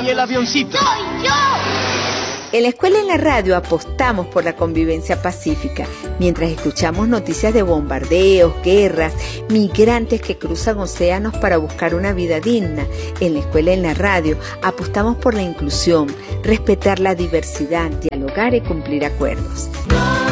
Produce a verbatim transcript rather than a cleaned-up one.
y el avioncito. ¡Soy yo! En la escuela y en la radio apostamos por la convivencia pacífica, mientras escuchamos noticias de bombardeos, guerras, migrantes que cruzan océanos para buscar una vida digna. En la escuela y en la radio apostamos por la inclusión, respetar la diversidad, dialogar y cumplir acuerdos.